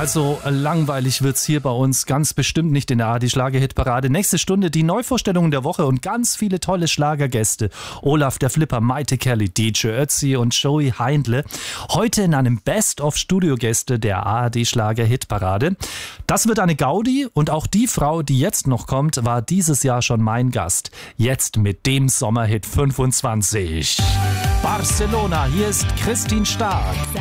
Also langweilig wird's hier bei uns ganz bestimmt nicht in der ARD-Schlager-Hitparade. Nächste Stunde die Neuvorstellungen der Woche und ganz viele tolle Schlagergäste. Olaf der Flipper, Maite Kelly, DJ Ötzi und Joey Heindle. Heute in einem Best-of-Studio-Gäste der ARD-Schlager-Hitparade. Das wird eine Gaudi und auch die Frau, die jetzt noch kommt, war dieses Jahr schon mein Gast. Jetzt mit dem Sommerhit 25. Barcelona, hier ist Christine Stark.